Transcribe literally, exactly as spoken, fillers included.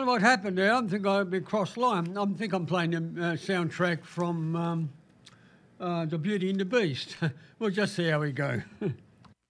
know what happened there. I think I'd be cross line. I think I'm playing the uh, soundtrack from um, uh, The Beauty and the Beast. We'll just see how we go.